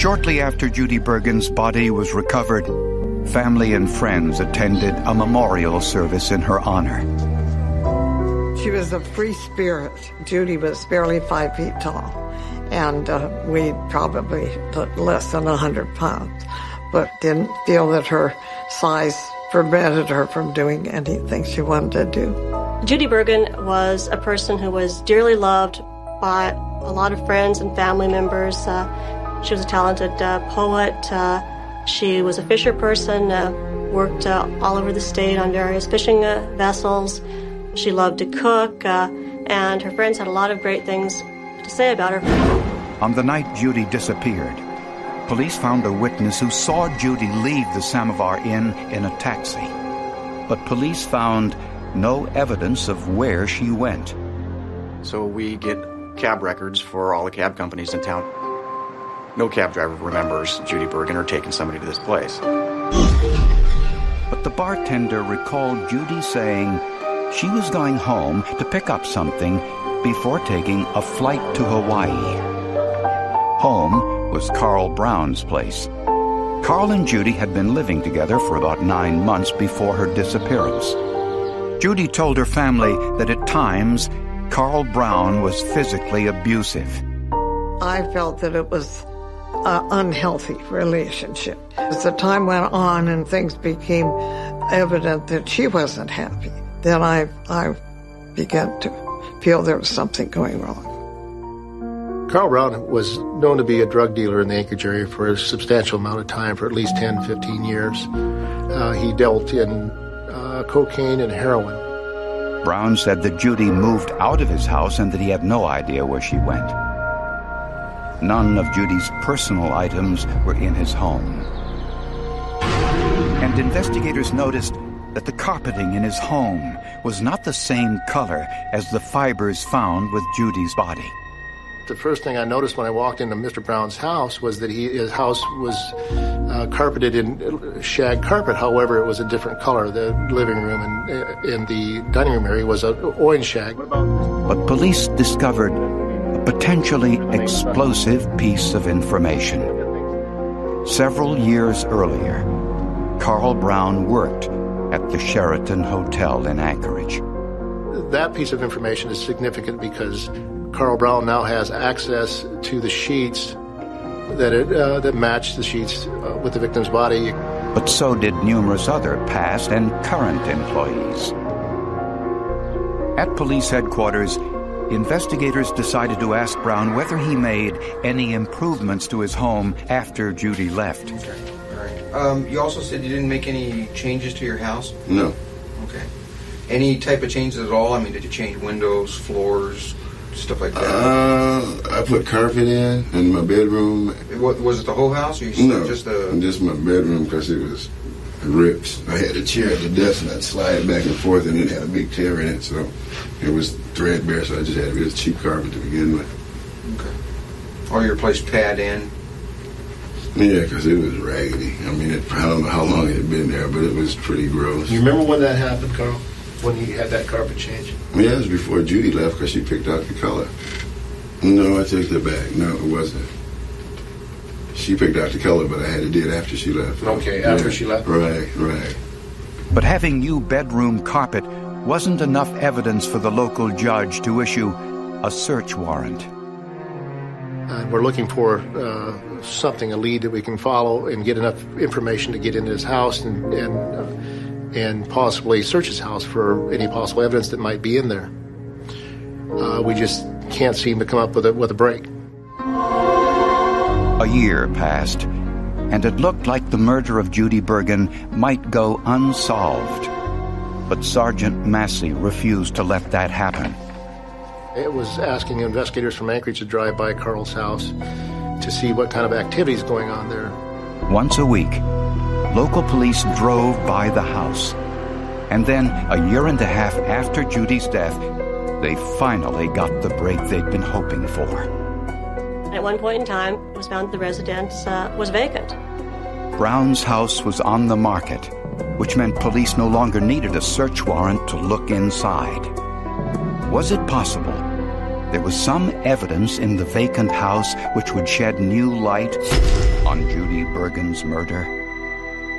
Shortly after Judy Bergen's body was recovered, family and friends attended a memorial service in her honor. She was a free spirit. Judy was barely 5 feet tall, and weighed probably less than 100 pounds, but didn't feel that her size prevented her from doing anything she wanted to do. Judy Bergen was a person who was dearly loved by a lot of friends and family members. She was a talented poet. She was a fisher person, worked all over the state on various fishing vessels. She loved to cook, and her friends had a lot of great things to say about her. On the night Judy disappeared, police found a witness who saw Judy leave the Samovar Inn in a taxi. But police found no evidence of where she went. So we get cab records for all the cab companies in town. No cab driver remembers Judy Bergen or taking somebody to this place. But the bartender recalled Judy saying she was going home to pick up something before taking a flight to Hawaii. Home was Carl Brown's place. Carl and Judy had been living together for about 9 months before her disappearance. Judy told her family that at times, Carl Brown was physically abusive. I felt that it was an unhealthy relationship. As the time went on and things became evident that she wasn't happy, then I began to feel there was something going wrong. Carl Brown was known to be a drug dealer in the Anchorage area for a substantial amount of time, for at least 10, 15 years. He dealt in cocaine and heroin. Brown said that Judy moved out of his house and that he had no idea where she went. None of Judy's personal items were in his home. And investigators noticed that the carpeting in his home was not the same color as the fibers found with Judy's body. The first thing I noticed when I walked into Mr. Brown's house was that his house was carpeted in shag carpet. However, it was a different color. The living room and in the dining room area was an orange shag. But police discovered a potentially explosive piece of information. Several years earlier, Carl Brown worked at the Sheraton Hotel in Anchorage. That piece of information is significant because Carl Brown now has access to the sheets that match the sheets with the victim's body. But so did numerous other past and current employees. At police headquarters, investigators decided to ask Brown whether he made any improvements to his home after Judy left. Okay. All right. You also said you didn't make any changes to your house? No. Okay. Any type of changes at all? I mean, did you change windows, floors, stuff like that? I put carpet in my bedroom. What, was it the whole house? Or you no, just my bedroom because it was rips. I had a chair at the desk and I'd slide it back and forth and it had a big tear in it, so it was threadbare, so I just had real cheap carpet to begin with. Okay. Or you replaced pad in? Yeah, because it was raggedy. I mean, I don't know how long it had been there, but it was pretty gross. You remember when that happened, Carl? When you had that carpet change? Yeah, it was before Judy left because she picked out the color. No, I take that back. No, it wasn't. She picked out the color, but I had to do it after she left. Okay, after she left? Right. But having new bedroom carpet wasn't enough evidence for the local judge to issue a search warrant. We're looking for a lead that we can follow and get enough information to get into his house and possibly search his house for any possible evidence that might be in there. We just can't seem to come up with a break. A year passed, and it looked like the murder of Judy Bergen might go unsolved. But Sergeant Massey refused to let that happen. It was asking investigators from Anchorage to drive by Carl's house to see what kind of activity is going on there. Once a week, local police drove by the house. And then, a year and a half after Judy's death, they finally got the break they'd been hoping for. At one point in time, it was found that the residence was vacant. Brown's house was on the market, which meant police no longer needed a search warrant to look inside. Was it possible there was some evidence in the vacant house which would shed new light on Judy Bergen's murder?